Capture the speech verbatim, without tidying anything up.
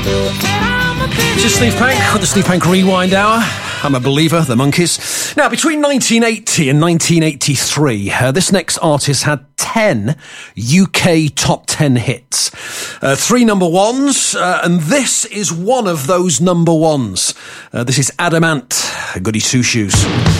This is Steve Pank with the Steve Pank Rewind Hour. I'm a believer, the Monkees. Now, between nineteen eighty and nineteen eighty-three, uh, this next artist had ten U K top ten hits. Uh, three number ones, uh, and this is one of those number ones. Uh, this is Adam Ant, Goody Two Shoes.